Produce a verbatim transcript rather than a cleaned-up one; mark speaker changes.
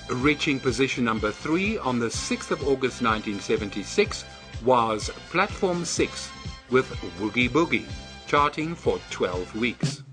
Speaker 1: Reaching position number three on the sixth of August nineteen seventy-six was Platform six with Woogie Boogie, charting for twelve weeks.